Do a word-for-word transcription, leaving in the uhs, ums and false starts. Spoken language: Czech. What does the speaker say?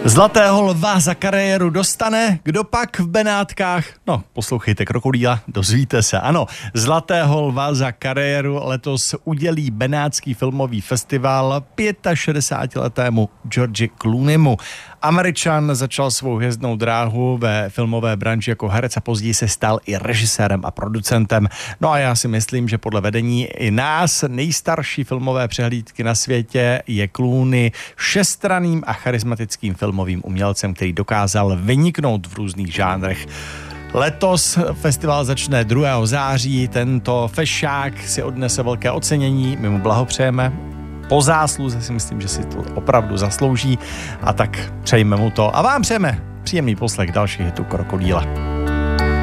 Zlatého lva za kariéru dostane, kdo pak v Benátkách? No, poslouchejte Krokodýla, dozvíte se. Ano, Zlatého lva za kariéru letos udělí Benátský filmový festival šedesátiletému Georgi Clooneymu. Američan začal svou hvězdnou dráhu ve filmové branži jako herec a později se stal i režisérem a producentem. No a já si myslím, že podle vedení i nás nejstarší filmové přehlídky na světě je Clooney šestranným a charismatickým filmovým umělcem, který dokázal vyniknout v různých žánrech. Letos festival začne druhého září, tento fešák si odnese velké ocenění, my mu blahopřejeme. Po zásluze si myslím, že si to opravdu zaslouží a tak přejme mu to a vám přejeme příjemný poslech dalších hitů Krokodýla.